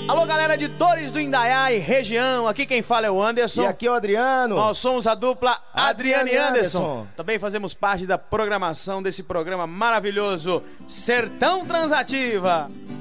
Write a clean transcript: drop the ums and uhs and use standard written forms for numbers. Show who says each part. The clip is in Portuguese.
Speaker 1: Alô, galera de Dores do Indaiá e região, aqui quem fala é o Anderson.
Speaker 2: E aqui é o Adriano.
Speaker 1: Nós somos a dupla Adriano e Anderson. Também fazemos parte da programação desse programa maravilhoso, Sertão Transativa.